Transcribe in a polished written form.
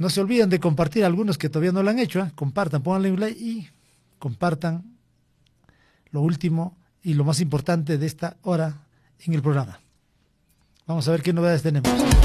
No se olviden de compartir, algunos que todavía no lo han hecho, ¿eh? Compartan, pónganle un like y compartan lo último y lo más importante de esta hora en el programa. Vamos a ver qué novedades tenemos.